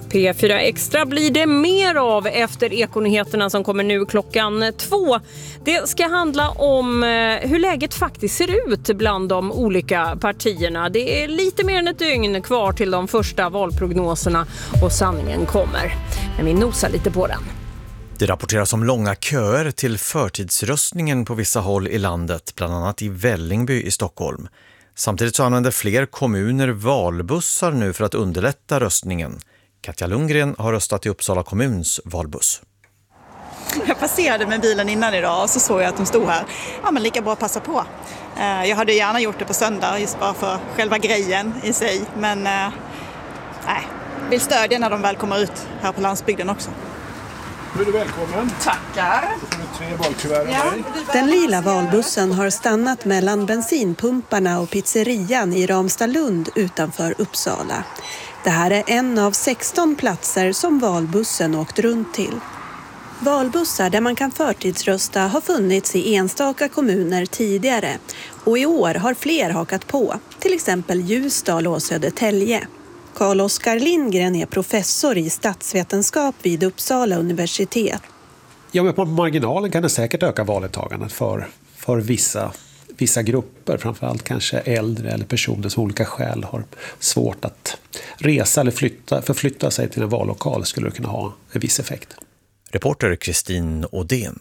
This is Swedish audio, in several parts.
P4 Extra blir det mer av efter Ekonyheterna som kommer nu klockan 2. Det ska handla om hur läget faktiskt ser ut bland de olika partierna. Det är lite mer än ett dygn kvar till de första valprognoserna och sanningen kommer. Men vi nosar lite på den. Det rapporteras om långa köer till förtidsröstningen på vissa håll i landet, bland annat i Vällingby i Stockholm. Samtidigt så använder fler kommuner valbussar nu för att underlätta röstningen. Katja Lundgren har röstat i Uppsala kommuns valbuss. Jag passerade med bilen innan idag och så såg jag att de stod här. Ja, men lika bra att passa på. Jag hade gärna gjort det på söndag just bara för själva grejen i sig. Men vill stödja när de väl kommer ut här på landsbygden också. Nu är du välkommen. Tackar. Då får du 3 valkuvert av mig. Den lila valbussen har stannat mellan bensinpumparna och pizzerian i Ramstadlund utanför Uppsala. Det här är en av 16 platser som valbussen åkt runt till. Valbussar där man kan förtidsrösta har funnits i enstaka kommuner tidigare och i år har fler hakat på, till exempel Ljusdal och Södertälje. Carl-Oskar Lindgren är professor i statsvetenskap vid Uppsala universitet. Ja, men på marginalen kan det säkert öka valdeltagandet för vissa grupper, framförallt kanske äldre eller personer som av olika skäl har svårt att resa eller förflytta sig till en vallokal, skulle det kunna ha en viss effekt. Reporter Kristin Odén.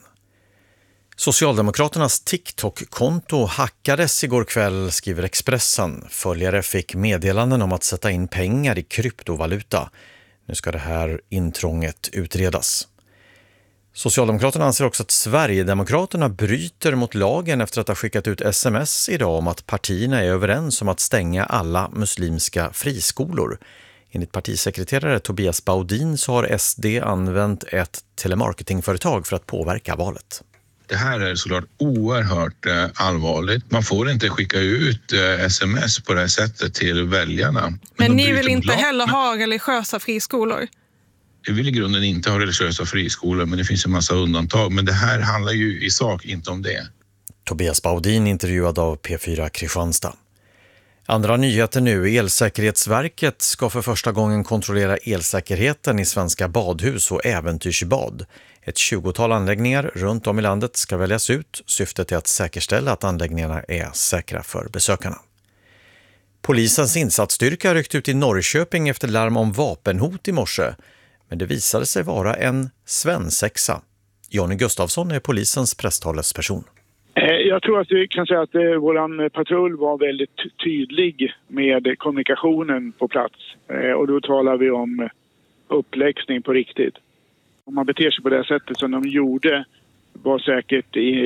Socialdemokraternas TikTok-konto hackades igår kväll, skriver Expressen. Följare fick meddelanden om att sätta in pengar i kryptovaluta. Nu ska det här intrånget utredas. Socialdemokraterna anser också att Sverigedemokraterna bryter mot lagen efter att ha skickat ut sms idag om att partierna är överens om att stänga alla muslimska friskolor. Enligt partisekreterare Tobias Baudin så har SD använt ett telemarketingföretag för att påverka valet. Det här är såklart oerhört allvarligt. Man får inte skicka ut sms på det här sättet till väljarna. Men ni vill inte heller ha religiösa friskolor? Vi vill i grunden inte ha religiösa friskolor, men det finns en massa undantag. Men det här handlar ju i sak inte om det. Tobias Baudin intervjuad av P4 Kristianstad. Andra nyheter nu. Elsäkerhetsverket ska för första gången kontrollera elsäkerheten i svenska badhus och äventyrsbad. Ett 20-tal anläggningar runt om i landet ska väljas ut. Syftet är att säkerställa att anläggningarna är säkra för besökarna. Polisens insatsstyrka ryckte ut i Norrköping efter larm om vapenhot i morse. Men det visade sig vara en svensexa. Jonny Gustafsson är polisens presstalesperson. Jag tror att vi kan säga att våran patrull var väldigt tydlig med kommunikationen på plats. Och då talar vi om uppläxning på riktigt. Om man beter sig på det sättet som de gjorde var säkert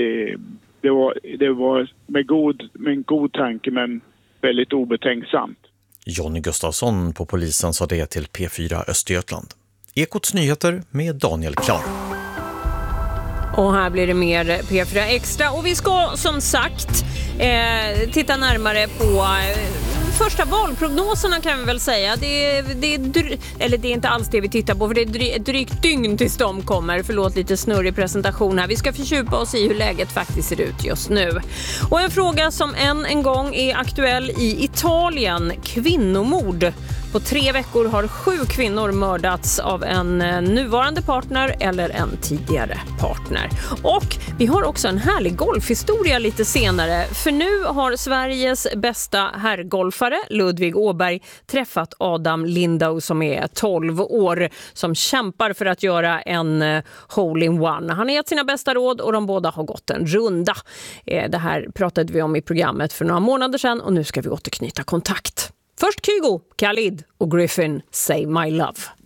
det var med en god tanke men väldigt obetänksamt. Jonny Gustafsson på polisen sa det till P4 Östergötland. Ekots nyheter med Daniel Klar. Och här blir det mer P4 Extra. Och vi ska som sagt titta närmare på första valprognoserna kan vi väl säga. Det är inte alls det vi tittar på för det är ett drygt dygn tills de kommer. Förlåt lite snurrig presentation här. Vi ska fördjupa oss i hur läget faktiskt ser ut just nu. Och en fråga som en gång är aktuell i Italien. Kvinnomord. På 3 veckor har 7 kvinnor mördats av en nuvarande partner eller en tidigare partner. Och vi har också en härlig golfhistoria lite senare. För nu har Sveriges bästa herrgolfare Ludvig Åberg träffat Adam Lindau som är 12 år. Som kämpar för att göra en hole-in-one. Han har gett sina bästa råd och de båda har gått en runda. Det här pratade vi om i programmet för några månader sedan och nu ska vi återknyta kontakt. Först Kygo, Khalid och Griffin, Save My Love.